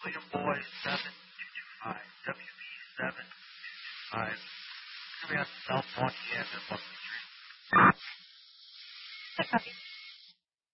William Boy 7225, WB 725. Coming out to South Montana, Buckley Street. Copy.